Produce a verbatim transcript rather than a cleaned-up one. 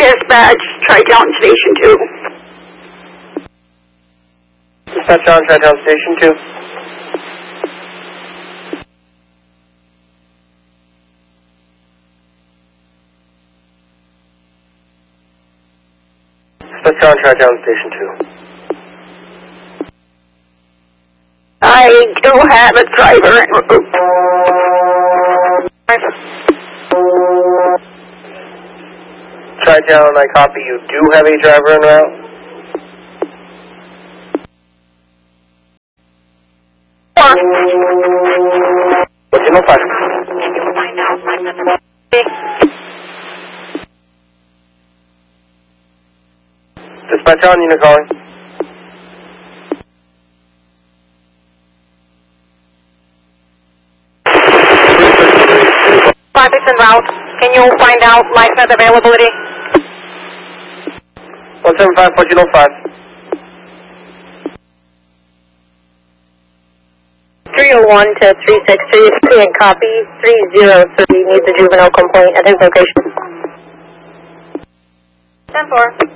Dispatch, Tri-Town Station two. Dispatch on Tri-Town Station two. Dispatch on Tri-Town Station two. I do have a driver en route. Tri-Town, I copy. You do have a driver en route? fourteen oh five. Dispatch on, unit calling. Traffic's en route. Can you find out license availability? one seven five, fourteen oh five. three oh one to three six three, and copy. three oh three needs a juvenile complaint at his location. ten four.